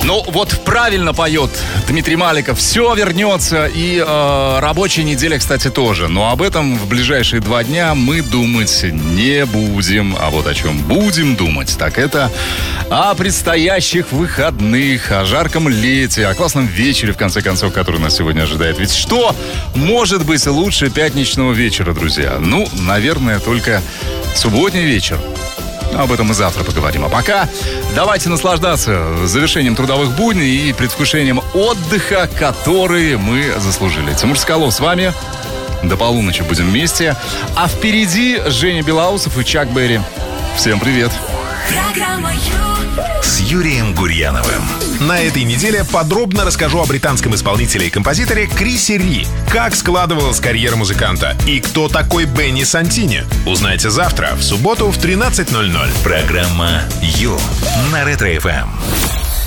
Ну, вот правильно поет Дмитрий Маликов. Все вернется. И рабочая неделя, кстати, тоже. Но об этом в ближайшие 2 дня мы думать не будем. А вот о чем будем думать, так это о предстоящих выходных, о жарком лете, о классном вечере, в конце концов, который нас сегодня ожидает. Ведь что может быть лучше пятничного вечера, друзья? Ну, наверное, только субботний вечер. Об этом мы завтра поговорим. А пока давайте наслаждаться завершением трудовых будней и предвкушением отдыха, который мы заслужили. Тимур Соколов с вами. До полуночи будем вместе. А впереди Женя Белоусов и Чак Берри. Всем привет. Программа с Юрием Гурьяновым. На этой неделе подробно расскажу о британском исполнителе и композиторе Крисе Ри, как складывалась карьера музыканта и кто такой Бенни Сантини. Узнайте завтра, в субботу в 13:00. Программа Ю на Ретро-ФМ.